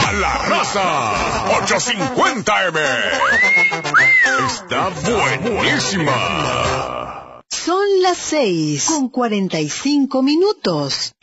a la raza. 850M. Está buenísima. Son las 6:45.